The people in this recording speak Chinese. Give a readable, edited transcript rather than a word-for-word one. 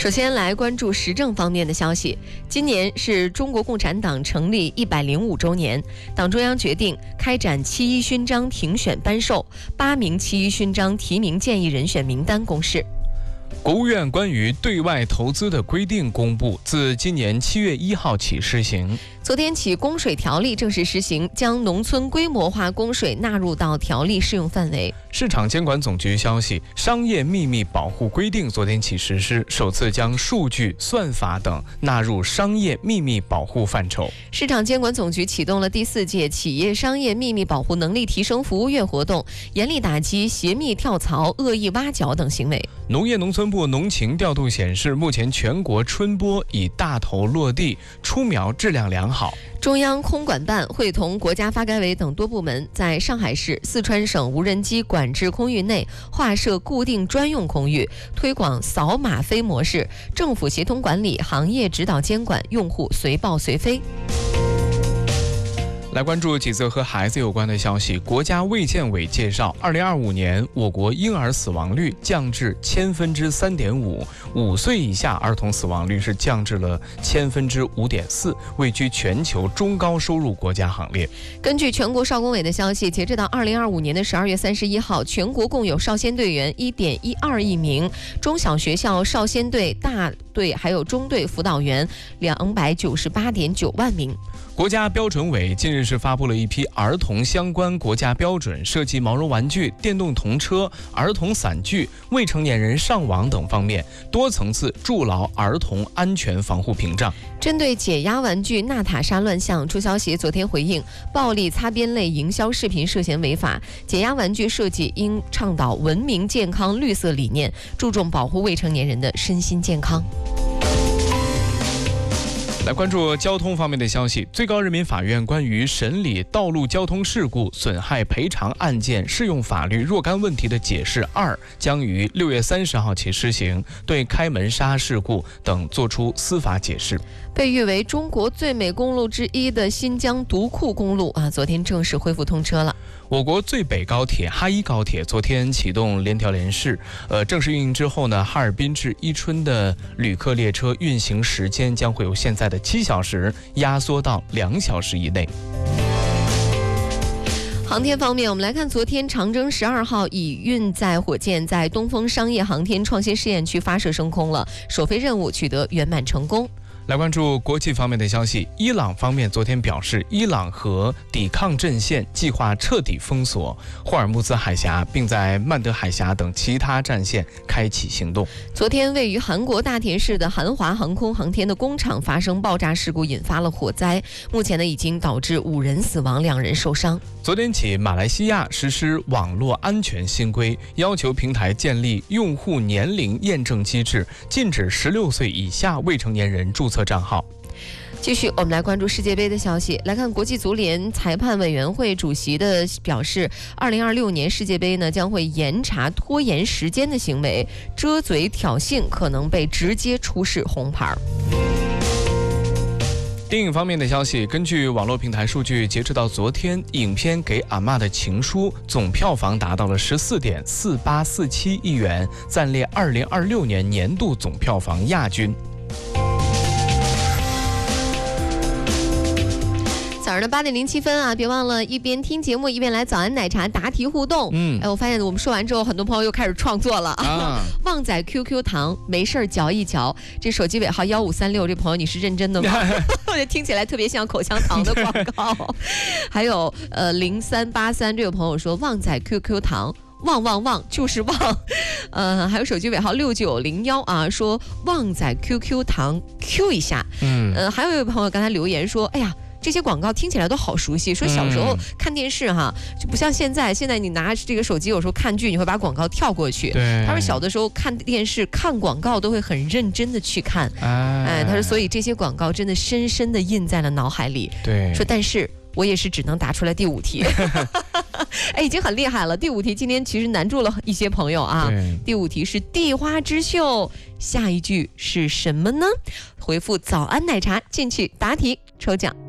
首先来关注时政方面的消息。今年是中国共产党成立105周年，党中央决定开展七一勋章评选颁授，8名七一勋章提名建议人选名单公示。 国务院关于对外投资的规定公布，自今年7月1号起施行。 昨天起，供水条例正式实行，将农村规模化供水纳入到条例适用范围。 市场监管总局消息，商业秘密保护规定昨天起实施，首次将数据、算法等纳入商业秘密保护范畴。 市场监管总局启动了第4届企业商业秘密保护能力提升服务月活动，严厉打击泄密跳槽、恶意挖角等行为。 农业农村部农情调度显示，目前全国春播已大头落地，出苗质量良好。 中央空管办会同国家发改委等多部门，在上海市、四川省无人机管制空域内划设固定专用空域，推广扫码飞模式，政府协同管理，行业指导监管，用户随报随飞。 来关注几则和孩子有关的消息。国家卫健委介绍，2025年我国婴儿死亡率降至3.5%，5岁以下儿童死亡率是降至了5.4%，位居全球中高收入国家行列。 根据全国少工委的消息，截至到2025年的12月31号，全国共有少先队员1.12亿名，中小学校少先队、大队还有中队辅导员298.9万名。 国家标准委近日是发布了一批儿童相关国家标准，涉及毛绒玩具、电动童车、儿童伞具、未成年人上网等方面，多层次筑牢儿童安全防护屏障。 针对解压玩具娜塔莎乱象，出消协昨天回应，暴力擦边类营销视频涉嫌违法，解压玩具设计应倡导文明、健康、绿色理念，注重保护未成年人的身心健康。 来关注交通方面的消息，最高人民法院关于审理道路交通事故损害赔偿案件适用法律若干问题的解释2将于6月30号起施行，对开门沙事故等作出司法解释。 被誉为中国最美公路之一的新疆独库公路昨天正式恢复通车了。 我国最北高铁哈一高铁昨天启动联调联试，正式运营之后呢，哈尔滨至伊春的旅客列车运行时间将会由现在的7小时压缩到2小时以内。 航天方面，我们来看昨天长征12号乙运载火箭在东风商业航天创新试验区发射升空了，首飞任务取得圆满成功。 来关注国际方面的消息，伊朗方面昨天表示，伊朗和抵抗阵线计划彻底封锁霍尔木兹海峡，并在曼德海峡等其他战线开启行动。 昨天，位于韩国大田市的韩华航空航天的工厂发生爆炸事故，引发了火灾，目前已经导致5人死亡，2人受伤。 昨天起，马来西亚实施网络安全新规，要求平台建立用户年龄验证机制，禁止16岁以下未成年人注册账号。 继续，我们来关注世界杯的消息。来看国际足联裁判委员会主席的表示，2026年世界杯呢将会严查拖延时间的行为，遮嘴挑衅可能被直接出示红牌。 电影方面的消息，根据网络平台数据，截止到昨天，影片《给阿嬷的情书》总票房达到了14.4847亿元，暂列2026年年度总票房亚军。 早上的8点07分别忘了一边听节目一边来早安奶茶答题互动。我发现我们说完之后，很多朋友又开始创作了旺仔 QQ 糖，没事嚼一嚼。这手机尾号1536，这朋友你是认真的吗？听起来特别像口香糖的广告。还有0383这位朋友说旺仔 QQ 糖。旺旺旺就是旺，还有手机尾号6901说旺仔 QQ 糖 Q 一下。还有一位朋友刚才留言说，哎呀。这些广告听起来都好熟悉，说小时候看电视就不像现在你拿这个手机有时候看剧，你会把广告跳过去。他说小的时候看电视看广告都会很认真的去看，他说所以这些广告真的深深的印在了脑海里。 对， 说但是我也是只能答出来第5题。已经很厉害了。第5题今天其实难住了一些朋友第5题是地花之秀，下一句是什么呢？回复早安奶茶进去答题抽奖。